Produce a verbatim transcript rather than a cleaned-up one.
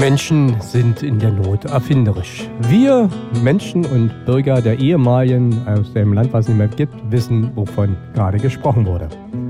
Menschen sind in der Not erfinderisch. Wir Menschen und Bürger der ehemaligen, aus dem Land, was es nicht mehr gibt, wissen, wovon gerade gesprochen wurde.